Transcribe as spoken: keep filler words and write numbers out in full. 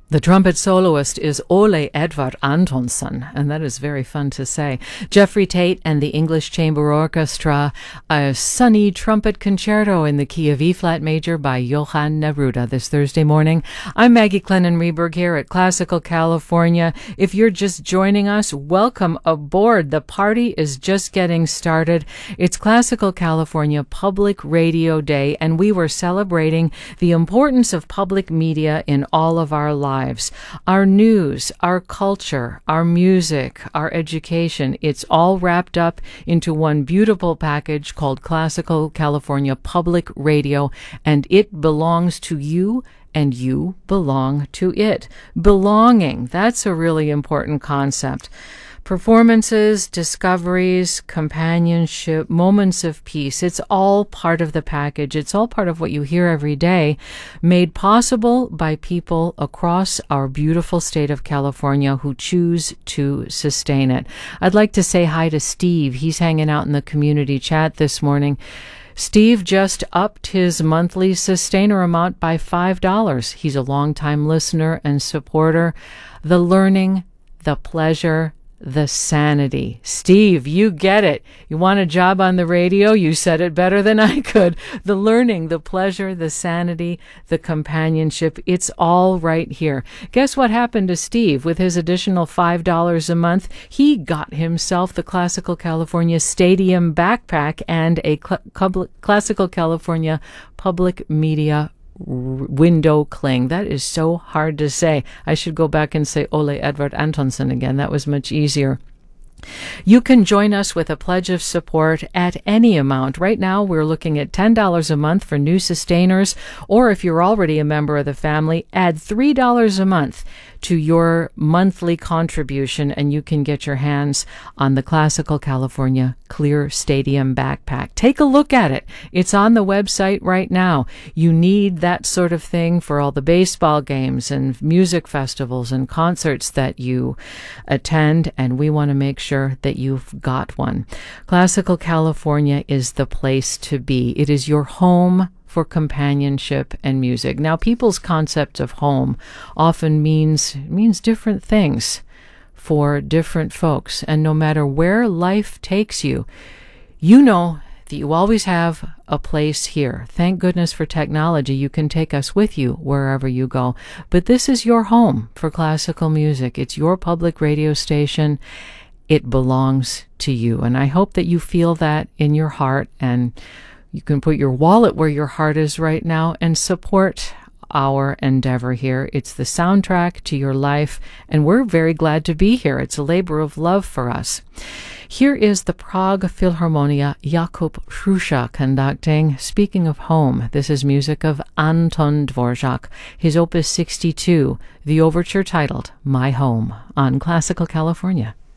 The trumpet soloist is Ole Edvard Antonsson, and that is very fun to say. Jeffrey Tate and the English Chamber Orchestra, a sunny trumpet concerto in the key of E-flat major by Johann Neruda this Thursday morning. I'm Maggie Clennon-Reberg here at Classical California. If you're just joining us, welcome aboard. The party is just getting started. It's Classical California Public Radio Day, and we were celebrating the importance of public media in all of our lives. Our news, our culture, our music, our education, it's all wrapped up into one beautiful package called Classical California Public Radio, and it belongs to you and you belong to it. Belonging, that's a really important concept. Performances, discoveries, companionship, moments of peace, it's all part of the package. It's all part of what you hear every day, made possible by people across our beautiful state of California who choose to sustain it. I'd like to say hi to Steve. He's hanging out in the community chat this morning. Steve just upped his monthly sustainer amount by five dollars. He's a longtime listener and supporter. The learning, the pleasure, the sanity. Steve, you get it. You want a job on the radio? You said it better than I could. The learning, the pleasure, the sanity, the companionship, it's all right here. Guess what happened to Steve with his additional five dollars a month? He got himself the Classical California Stadium backpack and a Cl- Classical California Public Media window cling. That is so hard to say. I should go back and say Ole Edvard Antonsson again. That was much easier. You can join us with a pledge of support at any amount. Right now, we're looking at ten dollars a month for new sustainers, or if you're already a member of the family, add three dollars a month to your monthly contribution, and you can get your hands on the Classical California Clear Stadium backpack. Take a look at it. It's on the website right now. You need that sort of thing for all the baseball games and music festivals and concerts that you attend, and we want to make sure that you've got one. Classical California is the place to be. It is your home for companionship and music. Now, people's concept of home often means means different things for different folks. And no matter where life takes you, you know that you always have a place here. Thank goodness for technology. You can take us with you wherever you go. But this is your home for classical music. It's your public radio station. It belongs to you. And I hope that you feel that in your heart, and you can put your wallet where your heart is right now and support our endeavor here. It's the soundtrack to your life, and we're very glad to be here. It's a labor of love for us. Here is the Prague Philharmonia, Jakub Hrusha conducting. Speaking of home, this is music of Anton Dvorak, his Opus sixty-two, the overture titled My Home, on Classical California.